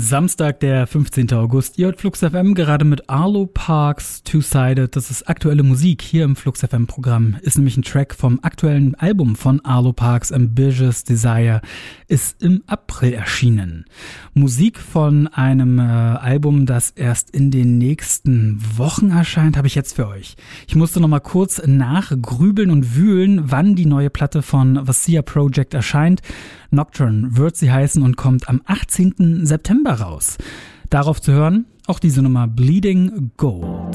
Samstag, der 15. August. Ihr hört Flux FM gerade mit Arlo Parks Two-Sided. Das ist aktuelle Musik hier im Flux FM Programm. Ist nämlich ein Track vom aktuellen Album von Arlo Parks, Ambitious Desire, ist im April erschienen. Musik von einem Album, das erst in den nächsten Wochen erscheint, habe ich jetzt für euch. Ich musste noch mal kurz nachgrübeln und wühlen, wann die neue Platte von Vasia Project erscheint. Nocturne wird sie heißen und kommt am 18. September raus. Darauf zu hören, auch diese Nummer Bleeding Gold.